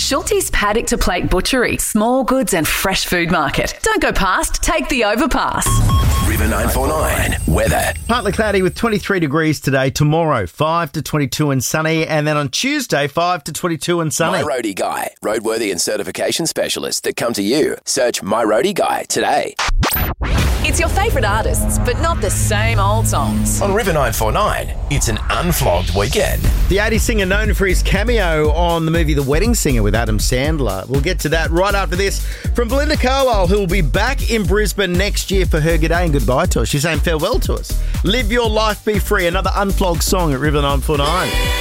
Schulte's Paddock to Plate Butchery, small goods and fresh food market. Don't go past, take the overpass. River 949 weather. Partly cloudy with 23 degrees today. Tomorrow, 5 to 22 and sunny. And then on Tuesday, 5 to 22 and sunny. My Roadie Guy, roadworthy and certification specialists that come to you. Search My Roadie Guy today. It's your favourite artists, but not the same old songs. On River 949, it's an unflogged weekend. The 80s singer known for his cameo on the movie The Wedding Singer with Adam Sandler. We'll get to that right after this from Belinda Carlisle, who will be back in Brisbane next year for her good day and goodbye to us. She's saying farewell to us. Live your life, be free. Another unplugged song at River 949.